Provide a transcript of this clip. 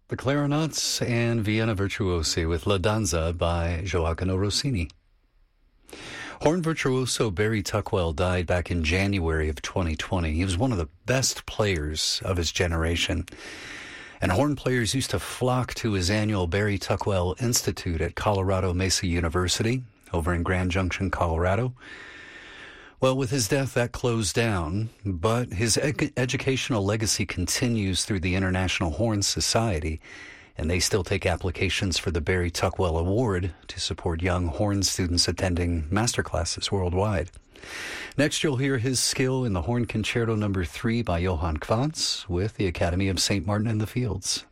The Clarinets and Vienna Virtuosi with La Danza by Gioacchino Rossini. Horn virtuoso Barry Tuckwell died back in January of 2020. He was one of the best players of his generation. And horn players used to flock to his annual Barry Tuckwell Institute at Colorado Mesa University over in Grand Junction, Colorado. Well, with his death, that closed down, but his educational legacy continues through the International Horn Society, and they still take applications for the Barry Tuckwell Award to support young horn students attending masterclasses worldwide. Next, you'll hear his skill in the Horn Concerto No. 3 by Johann Quantz with the Academy of St. Martin in the Fields.